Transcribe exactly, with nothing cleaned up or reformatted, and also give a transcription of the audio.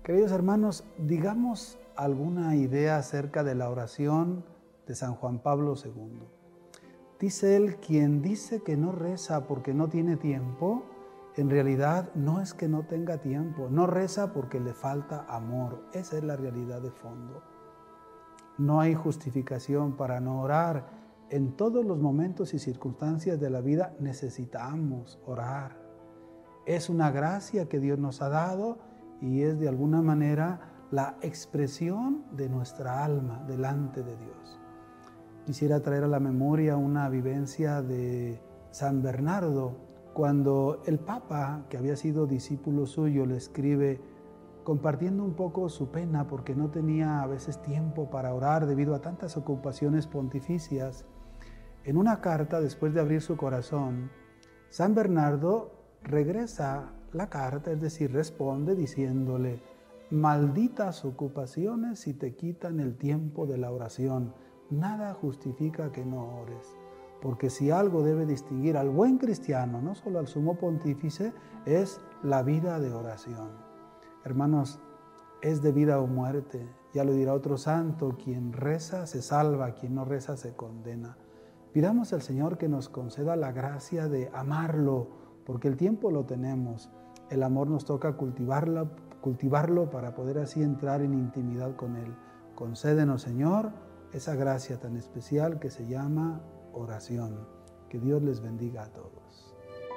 Queridos hermanos, digamos alguna idea acerca de la oración de San Juan Pablo segundo. Dice él, quien dice que no reza porque no tiene tiempo, en realidad no es que no tenga tiempo, no reza porque le falta amor. Esa es la realidad de fondo. No hay justificación para no orar. En todos los momentos y circunstancias de la vida necesitamos orar. Es una gracia que Dios nos ha dado y es de alguna manera la expresión de nuestra alma delante de Dios. Quisiera traer a la memoria una vivencia de San Bernardo, cuando el Papa, que había sido discípulo suyo, le escribe compartiendo un poco su pena porque no tenía a veces tiempo para orar debido a tantas ocupaciones pontificias. En una carta, después de abrir su corazón, San Bernardo regresa la carta, es decir, responde diciéndole: malditas ocupaciones si te quitan el tiempo de la oración. Nada justifica que no ores, porque si algo debe distinguir al buen cristiano, no solo al sumo pontífice, es la vida de oración. Hermanos, es de vida o muerte. Ya lo dirá otro santo: quien reza se salva, quien no reza se condena. Pidamos al Señor que nos conceda la gracia de amarlo, porque el tiempo lo tenemos. El amor nos toca cultivarlo, cultivarlo para poder así entrar en intimidad con Él. Concédenos, Señor, esa gracia tan especial que se llama oración. Que Dios les bendiga a todos.